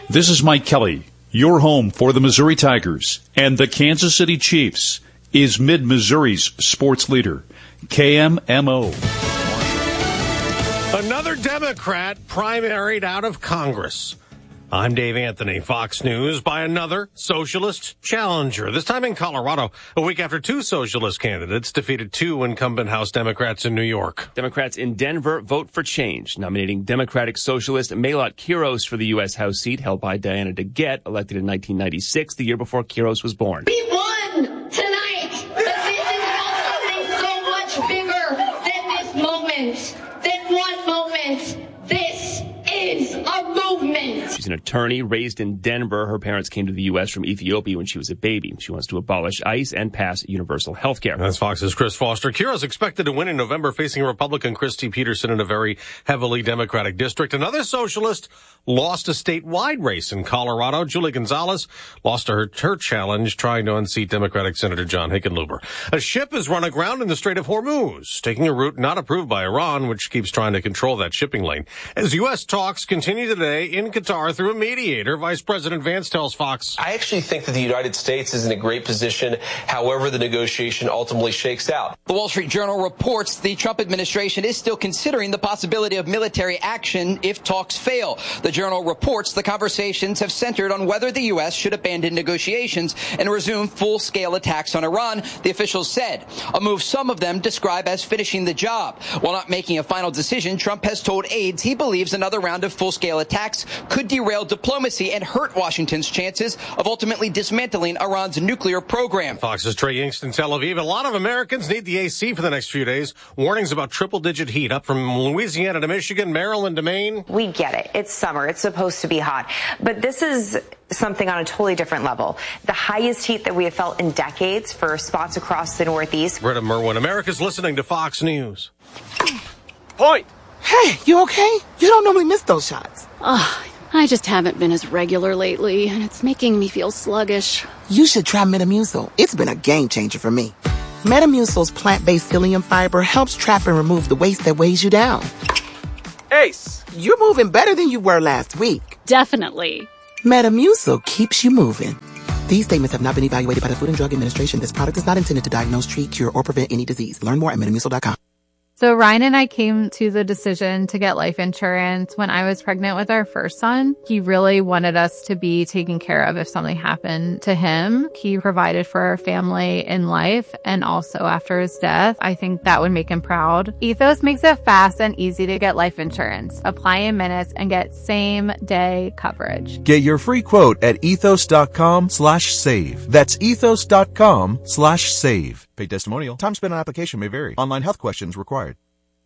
This is Mike Kelly. Your home for the Missouri Tigers and the Kansas City Chiefs is Mid-Missouri's sports leader, KMMO. Another Democrat primaried out of Congress. I'm Dave Anthony, Fox News, by another socialist challenger, this time in Colorado, a week after two socialist candidates defeated two incumbent House Democrats in New York. Democrats in Denver vote for change, nominating Democratic socialist Mahlot Quiros for the U.S. House seat held by Diana DeGette, elected in 1996, the year before Quiros was born. We won tonight, but this is about something so much bigger than this moment, than one moment. This is a movement. She's an attorney raised in Denver. Her parents came to the U.S. from Ethiopia when she was a baby. She wants to abolish ICE and pass universal health care. That's Fox's Chris Foster. Quiros expected to win in November, facing Republican Christy Peterson in a very heavily Democratic district. Another socialist lost a statewide race in Colorado. Julie Gonzalez lost her challenge trying to unseat Democratic Senator John Hickenlooper. A ship has run aground in the Strait of Hormuz, taking a route not approved by Iran, which keeps trying to control that shipping lane. As U.S. talks continue today in Qatar through a mediator, Vice President Vance tells Fox. I actually think that the United States is in a great position, however the negotiation ultimately shakes out. The Wall Street Journal reports the Trump administration is still considering the possibility of military action if talks fail. The Journal reports the conversations have centered on whether the U.S. should abandon negotiations and resume full-scale attacks on Iran, the officials said. A move some of them describe as finishing the job. While not making a final decision, Trump has told aides he believes another round of full-scale attacks could derail diplomacy and hurt Washington's chances of ultimately dismantling Iran's nuclear program. Fox's Trey Yingst in Tel Aviv. A lot of Americans need the AC for the next few days. Warnings about triple-digit heat up from Louisiana to Michigan, Maryland to Maine. We get it. It's summer. It's supposed to be hot. But this is something on a totally different level. The highest heat that we have felt in decades for spots across the Northeast. Britta Merwin, America's listening to Fox News. Point. Hey, you okay? You don't normally miss those shots. I just haven't been as regular lately, and it's making me feel sluggish. You should try Metamucil. It's been a game changer for me. Metamucil's plant-based psyllium fiber helps trap and remove the waste that weighs you down. Ace. You're moving better than you were last week. Definitely. Metamucil keeps you moving. These statements have not been evaluated by the Food and Drug Administration. This product is not intended to diagnose, treat, cure, or prevent any disease. Learn more at Metamucil.com. So Ryan and I came to the decision to get life insurance when I was pregnant with our first son. He really wanted us to be taken care of if something happened to him. He provided for our family in life and also after his death. I think that would make him proud. Ethos makes it fast and easy to get life insurance. Apply in minutes and get same-day coverage. Get your free quote at ethos.com/save. That's ethos.com/save. Paid testimonial. Time spent on application may vary. Online health questions required.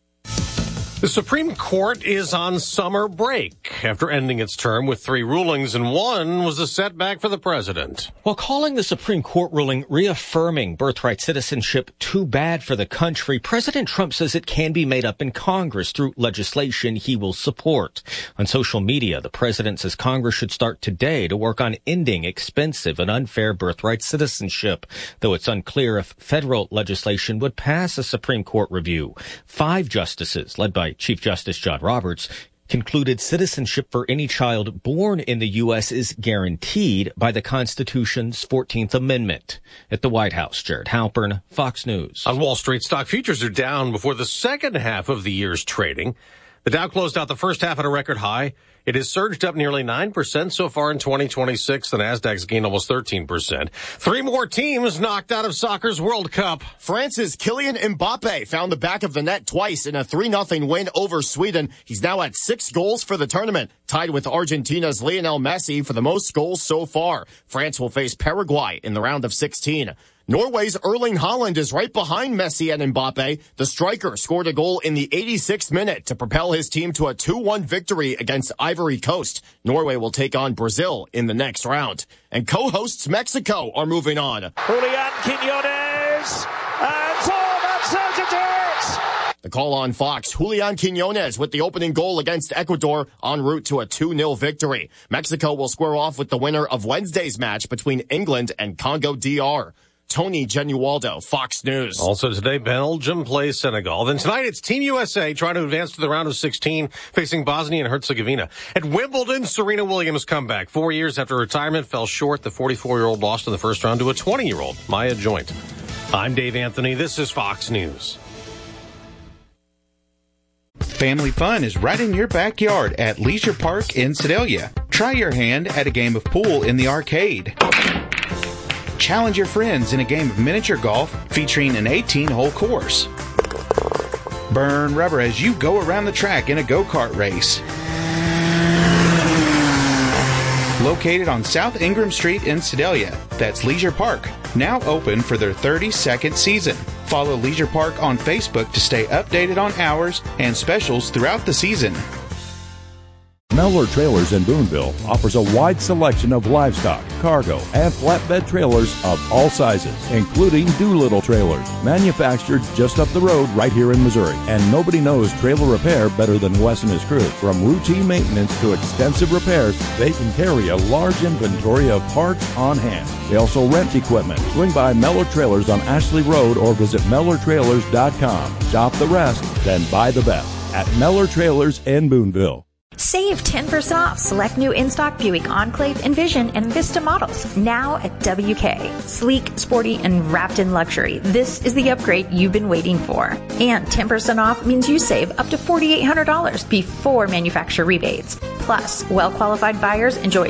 The Supreme Court is on summer break after ending its term with 3 rulings, and one was a setback for the president. While calling the Supreme Court ruling reaffirming birthright citizenship too bad for the country, President Trump says it can be made up in Congress through legislation he will support. On social media, the president says Congress should start today to work on ending expensive and unfair birthright citizenship, though it's unclear if federal legislation would pass a Supreme Court review. 5 justices, led by Chief Justice John Roberts, concluded citizenship for any child born in the U.S. is guaranteed by the Constitution's 14th Amendment. At the White House, Jared Halpern, Fox News. On Wall Street, stock futures are down before the second half of the year's trading. The Dow closed out the first half at a record high. It has surged up nearly 9% so far in 2026. The Nasdaq's gained almost 13%. 3 more teams knocked out of soccer's World Cup. France's Kylian Mbappe found the back of the net twice in a 3-0 win over Sweden. He's now at 6 goals for the tournament, tied with Argentina's Lionel Messi for the most goals so far. France will face Paraguay in the round of 16. Norway's Erling Haaland is right behind Messi and Mbappe. The striker scored a goal in the 86th minute to propel his team to a 2-1 victory against Ivory Coast. Norway will take on Brazil in the next round. And co-hosts Mexico are moving on. Julian Quiñones, and that's how to do it! The call on Fox, Julian Quiñones with the opening goal against Ecuador en route to a 2-0 victory. Mexico will square off with the winner of Wednesday's match between England and Congo DR. Tony Genualdo, Fox News. Also today, Belgium plays Senegal. Then tonight, it's Team USA trying to advance to the round of 16, facing Bosnia and Herzegovina. At Wimbledon, Serena Williams' comeback. 4 years after retirement, fell short. The 44-year-old lost in the first round to a 20-year-old, Maya Joint. I'm Dave Anthony. This is Fox News. Family fun is right in your backyard at Leisure Park in Sedalia. Try your hand at a game of pool in the arcade. Challenge your friends in a game of miniature golf featuring an 18-hole course. Burn rubber as you go around the track in a go-kart race. Located on South Ingram Street in Sedalia, that's Leisure Park, now open for their 32nd season. Follow Leisure Park on Facebook to stay updated on hours and specials throughout the season. Mellor Trailers in Boonville offers a wide selection of livestock, cargo, and flatbed trailers of all sizes, including Doolittle trailers, manufactured just up the road right here in Missouri. And nobody knows trailer repair better than Wes and his crew. From routine maintenance to extensive repairs, they can carry a large inventory of parts on hand. They also rent equipment. Swing by Mellor Trailers on Ashley Road or visit MellerTrailers.com. Shop the rest, then buy the best at Mellor Trailers in Boonville. Save 10% off select new in-stock Buick Enclave, Envision, and Vista models now at WK. Sleek, sporty, and wrapped in luxury. This is the upgrade you've been waiting for. And 10% off means you save up to $4,800 before manufacturer rebates. Plus, well-qualified buyers enjoy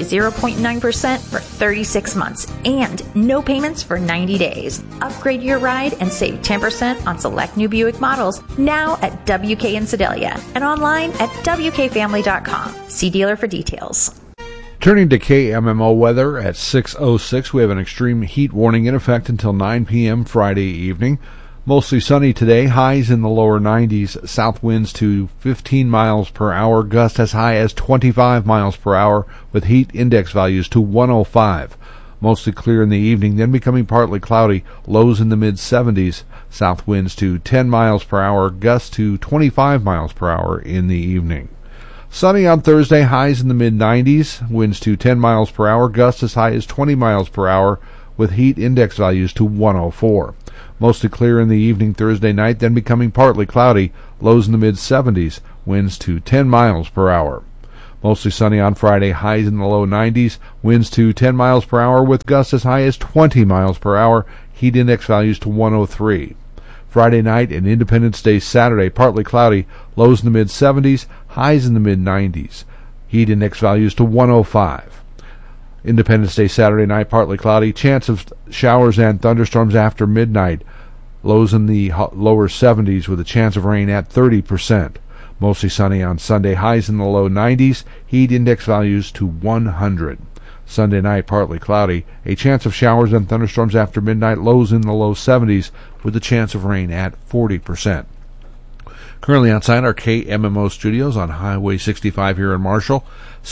0.9% for 36 months and no payments for 90 days. Upgrade your ride and save 10% on select new Buick models now at WK in Sedalia and online at WKFamily.com. See dealer for details. Turning to KMMO weather at 6:06, we have an extreme heat warning in effect until 9 p.m. Friday evening. Mostly sunny today, highs in the lower 90s, south winds to 15 miles per hour, gusts as high as 25 miles per hour with heat index values to 105. Mostly clear in the evening, then becoming partly cloudy, lows in the mid-70s, south winds to 10 miles per hour, gusts to 25 miles per hour in the evening. Sunny on Thursday, highs in the mid-90s, winds to 10 miles per hour, gusts as high as 20 miles per hour with heat index values to 104. Mostly clear in the evening Thursday night, then becoming partly cloudy, lows in the mid-70s, winds to 10 miles per hour. Mostly sunny on Friday, highs in the low 90s, winds to 10 miles per hour with gusts as high as 20 miles per hour, heat index values to 103. Friday night and Independence Day Saturday, partly cloudy, lows in the mid-70s, highs in the mid-90s. Heat index values to 105. Independence Day Saturday night, partly cloudy, chance of showers and thunderstorms after midnight, lows in the lower 70s with a chance of rain at 30%. Mostly sunny on Sunday, highs in the low 90s, heat index values to 100. Sunday night, partly cloudy, a chance of showers and thunderstorms after midnight, lows in the low 70s with a chance of rain at 40%. Currently outside our KMMO studios on Highway 65 here in Marshall,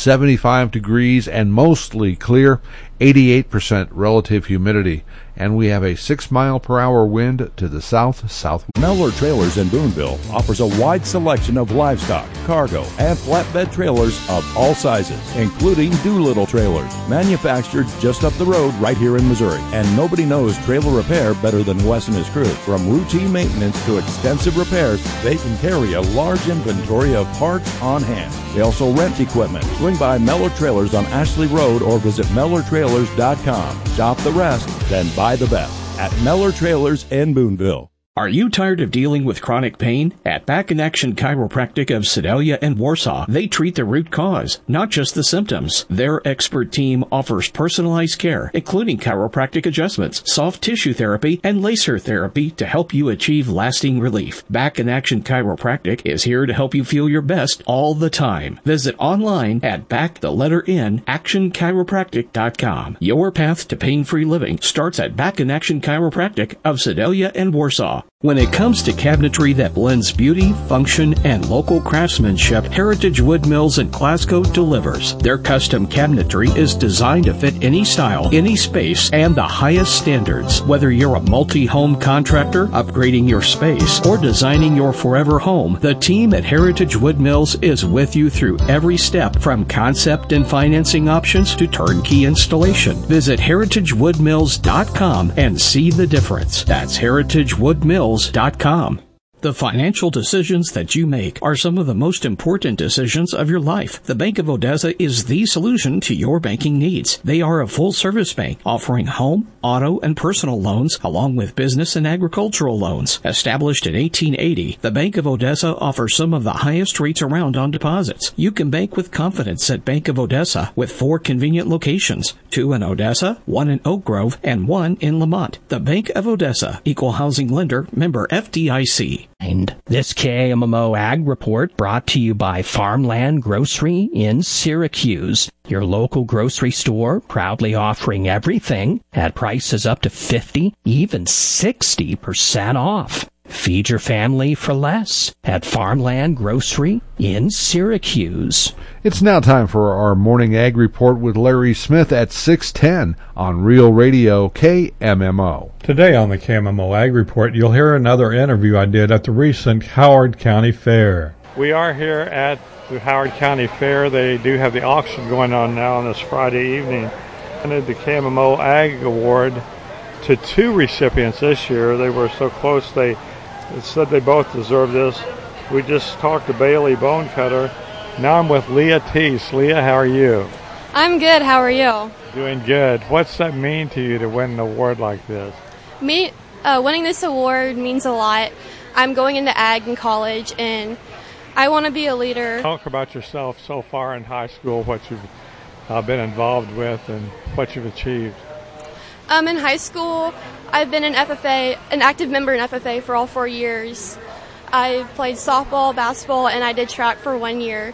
75 degrees and mostly clear, 88% relative humidity, and we have a 6-mile-per-hour wind to the south-southwest. Mellor Trailers in Boonville offers a wide selection of livestock, cargo, and flatbed trailers of all sizes, including Doolittle trailers, manufactured just up the road right here in Missouri. And nobody knows trailer repair better than Wes and his crew. From routine maintenance to extensive repairs, they can carry a large inventory of parts on hand. They also rent equipment. Swing by Mellor Trailers on Ashley Road or visit MellerTrailers.com. Shop the rest, then buy the best at Mellor Trailers in Boonville. Are you tired of dealing with chronic pain? At Back in Action Chiropractic of Sedalia and Warsaw, they treat the root cause, not just the symptoms. Their expert team offers personalized care, including chiropractic adjustments, soft tissue therapy, and laser therapy to help you achieve lasting relief. Back in Action Chiropractic is here to help you feel your best all the time. Visit online at actionchiropractic.com. Your path to pain-free living starts at Back in Action Chiropractic of Sedalia and Warsaw. When it comes to cabinetry that blends beauty, function, and local craftsmanship, Heritage Wood Mills in Glasgow delivers. Their custom cabinetry is designed to fit any style, any space, and the highest standards. Whether you're a multi-home contractor, upgrading your space, or designing your forever home, the team at Heritage Wood Mills is with you through every step, from concept and financing options to turnkey installation. Visit heritagewoodmills.com and see the difference. That's heritagewoodmills.com. The financial decisions that you make are some of the most important decisions of your life. The Bank of Odessa is the solution to your banking needs. They are a full-service bank offering home, auto, and personal loans, along with business and agricultural loans. Established in 1880, the Bank of Odessa offers some of the highest rates around on deposits. You can bank with confidence at Bank of Odessa with 4 convenient locations, 2 in Odessa, 1 in Oak Grove, and 1 in Lamont. The Bank of Odessa, Equal Housing Lender, member FDIC. This KMMO Ag Report brought to you by Farmland Grocery in Syracuse, your local grocery store proudly offering everything at prices up to 50, even 60% off. Feed your family for less at Farmland Grocery in Syracuse. It's now time for our Morning Ag Report with Larry Smith at 6:10 on Real Radio KMMO. Today on the KMMO Ag Report, you'll hear another interview I did at the recent Howard County Fair. We are here at the Howard County Fair. They do have the auction going on now on this Friday evening. I did the KMMO Ag Award to 2 recipients this year. They were so close they said they both deserve this. We just talked to Bailey Bonecutter. Now I'm with Leah Teese. Leah, how are you? I'm good. How are you? Doing good. What's that mean to you to win an award like this? Winning this award means a lot. I'm going into ag in college, and I want to be a leader. Talk about yourself so far in high school, what you've been involved with, and what you've achieved. In high school, I've been an active member in FFA for all 4 years. I've played softball, basketball, and I did track for 1 year.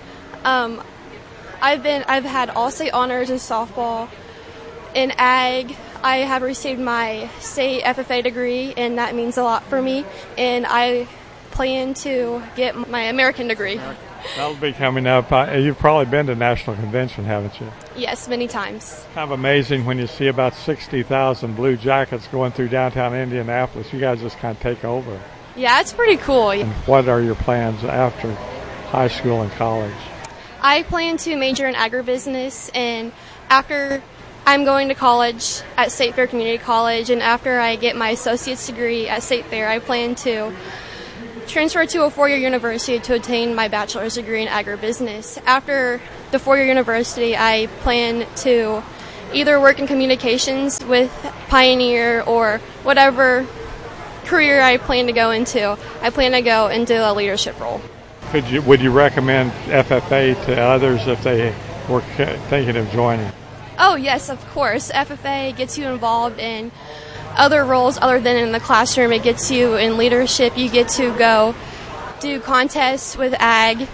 I've had all-state honors in softball. In ag, I have received my state FFA degree, and that means a lot for me. And I plan to get my American degree. That'll be coming up. You've probably been to National Convention, haven't you? Yes, many times. Kind of amazing when you see about 60,000 Blue Jackets going through downtown Indianapolis. You guys just kind of take over. Yeah, it's pretty cool. And what are your plans after high school and college? I plan to major in agribusiness, and after I'm going to college at State Fair Community College, and after I get my associate's degree at State Fair, I plan to transfer to a 4-year university to obtain my bachelor's degree in agribusiness. After the 4-year university, I plan to either work in communications with Pioneer or whatever career I plan to go into. I plan to go into a leadership role. Would you recommend FFA to others if they were thinking of joining? Oh, yes, of course. FFA gets you involved in other roles other than in the classroom. It gets you in leadership. You get to go do contests with ag,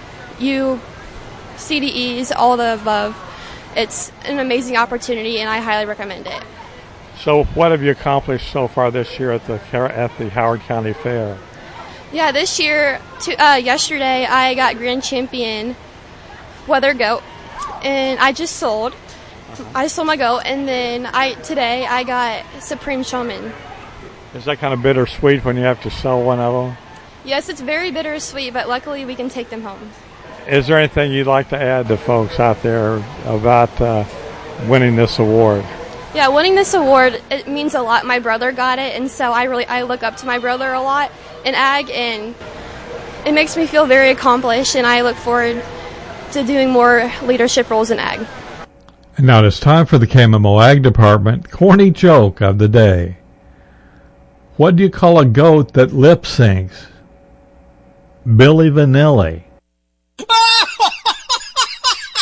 CDEs, all the above. It's an amazing opportunity, and I highly recommend it. So what have you accomplished so far this year at the Howard County Fair? Yeah, this year, yesterday, I got Grand Champion Weather Goat, and I just sold. I sold my goat, and then today I got Supreme Showman. Is that kind of bittersweet when you have to sell one of them? Yes, it's very bittersweet, but luckily we can take them home. Is there anything you'd like to add to folks out there about winning this award? Yeah, winning this award, it means a lot. My brother got it, and so I look up to my brother a lot in ag, and it makes me feel very accomplished, and I look forward to doing more leadership roles in ag. And now it's time for the KMMO Ag Department corny joke of the day. What do you call a goat that lip syncs? Billy Vanilli.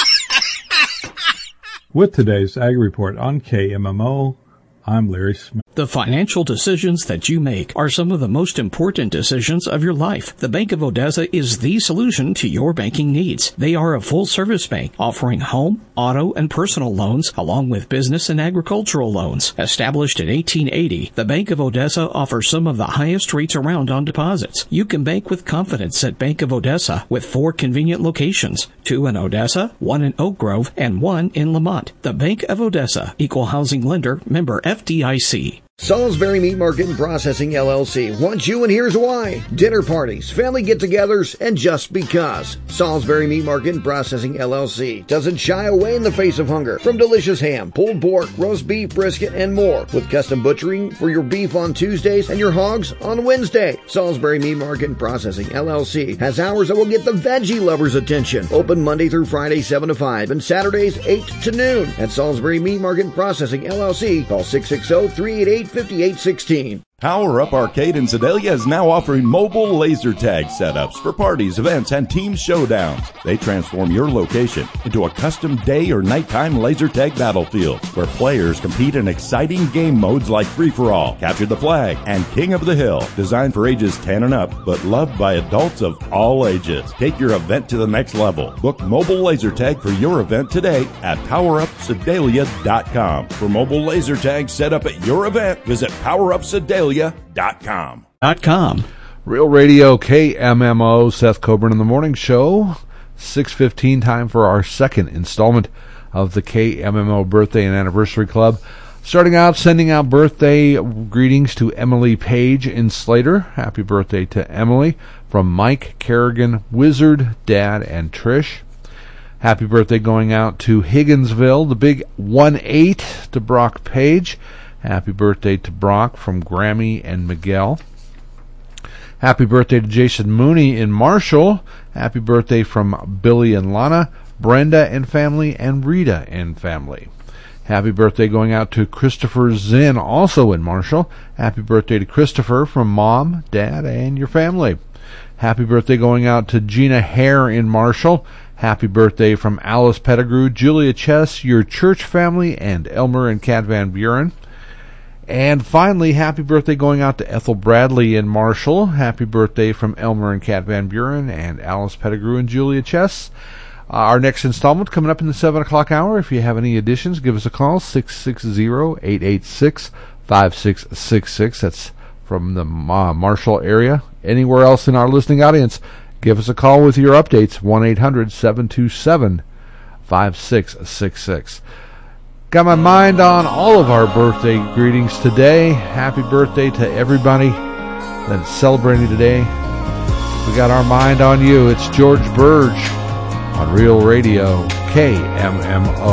With today's Ag Report on KMMO, I'm Larry Smith. The financial decisions that you make are some of the most important decisions of your life. The Bank of Odessa is the solution to your banking needs. They are a full-service bank offering home, auto, and personal loans along with business and agricultural loans. Established in 1880, the Bank of Odessa offers some of the highest rates around on deposits. You can bank with confidence at Bank of Odessa with 4 convenient locations, 2 in Odessa, 1 in Oak Grove, and 1 in Lamont. The Bank of Odessa, Equal Housing Lender, member FDIC. Salisbury Meat Market and Processing LLC wants you, and here's why. Dinner parties, family get-togethers, and just because. Salisbury Meat Market and Processing LLC doesn't shy away in the face of hunger. From delicious ham, pulled pork, roast beef, brisket, and more. With custom butchering for your beef on Tuesdays and your hogs on Wednesday. Salisbury Meat Market and Processing LLC has hours that will get the veggie lovers' attention. Open Monday through Friday 7 to 5 and Saturdays 8 to noon. At Salisbury Meat Market and Processing LLC, call 660-388-5816. Power Up Arcade in Sedalia is now offering mobile laser tag setups for parties, events, and team showdowns. They transform your location into a custom day or nighttime laser tag battlefield where players compete in exciting game modes like Free-for-All, Capture the Flag, and King of the Hill. Designed for ages 10 and up, but loved by adults of all ages. Take your event to the next level. Book mobile laser tag for your event today at PowerUpSedalia.com. For mobile laser tag set up at your event, visit PowerUpSedalia.com. Real Radio KMMO, Seth Coburn in the Morning Show. 6:15, time for our second installment of the KMMO Birthday and Anniversary Club. Starting out, sending out birthday greetings to Emily Page in Slater. Happy birthday to Emily from Mike Kerrigan, Wizard, Dad, and Trish. Happy birthday going out to Higginsville, the big 1-8 to Brock Page. Happy birthday to Brock from Grammy and Miguel. Happy birthday to Jason Mooney in Marshall. Happy birthday from Billy and Lana, Brenda and family, and Rita and family. Happy birthday going out to Christopher Zinn, also in Marshall. Happy birthday to Christopher from Mom, Dad, and your family. Happy birthday going out to Gina Hare in Marshall. Happy birthday from Alice Pettigrew, Julia Chess, your church family, and Elmer and Kat Van Buren. And finally, happy birthday going out to Ethel Bradley in Marshall. Happy birthday from Elmer and Kat Van Buren and Alice Pettigrew and Julia Chess. Our next installment coming up in the 7 o'clock hour. If you have any additions, give us a call, 660-886-5666. That's from the Marshall area. Anywhere else in our listening audience, give us a call with your updates, 1-800-727-5666. Got my mind on all of our birthday greetings today. Happy birthday to everybody that's celebrating today. We got our mind on you. It's George Burge on Real Radio KMMO.